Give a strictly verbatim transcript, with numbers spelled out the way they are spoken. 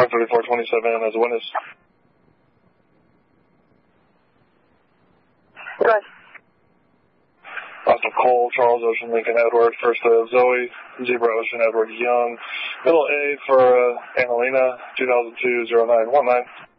five thirty-four twenty-seven as a witness. Go ahead. Austin Cole, Charles Ocean, Lincoln Edward, first of Zoe, Zebra Ocean, Edward Young, middle A for uh, Annalena, two thousand two oh nine one nine.